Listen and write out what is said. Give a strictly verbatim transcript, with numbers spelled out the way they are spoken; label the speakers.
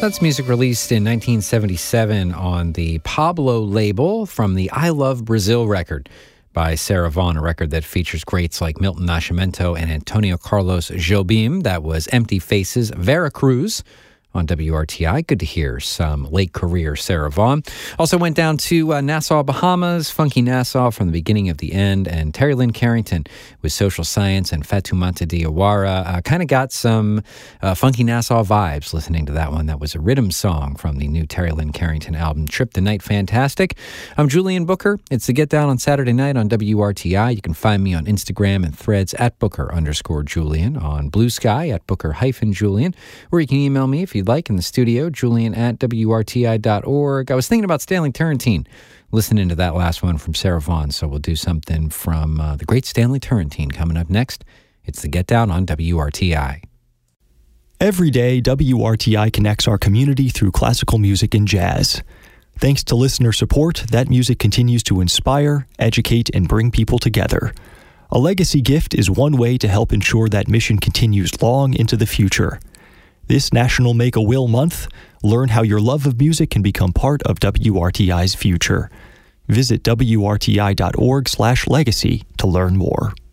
Speaker 1: That's music released in nineteen seventy-seven on the Pablo label from the I Love Brazil record by Sarah Vaughan, a record that features greats like Milton Nascimento and Antonio Carlos Jobim. That was Empty Faces, Veracruz on W R T I. Good to hear some late career Sarah Vaughan. Also went down to uh, Nassau, Bahamas, Funky Nassau from the beginning of the end, and Terry Lynn Carrington with Social Science and Fatoumata Diawara. Uh, kind of got some uh, Funky Nassau vibes listening to that one. That was a rhythm song from the new Terry Lynn Carrington album, Trip the Night Fantastic. I'm Julian Booker. It's the Get Down on Saturday night on W R T I. You can find me on Instagram and Threads at Booker underscore Julian, on Blue Sky at Booker hyphen Julian, or you can email me if you'd like in the studio, Julian at W R T I dot org. I was thinking about Stanley Turrentine, listening to that last one from Sarah Vaughan, so we'll do something from uh, the great Stanley Turrentine coming up next. It's the Get Down on W R T I.
Speaker 2: Every day, W R T I connects our community through classical music and jazz. Thanks to listener support, that music continues to inspire, educate, and bring people together. A legacy gift is one way to help ensure that mission continues long into the future. This National Make-A-Will Month, learn how your love of music can become part of W R T I's future. Visit W R T I dot org slash legacy to learn more.